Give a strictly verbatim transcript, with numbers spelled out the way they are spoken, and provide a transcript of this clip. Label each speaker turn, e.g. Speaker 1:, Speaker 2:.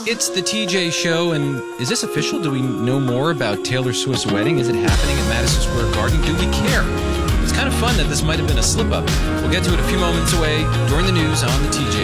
Speaker 1: It's the T J Show, and is this official? Do we know more about Taylor Swift's wedding? Is it happening at Madison Square Garden? Do we care? It's kind of fun that this might have been a slip-up. We'll get to it a few moments away during the news on the T J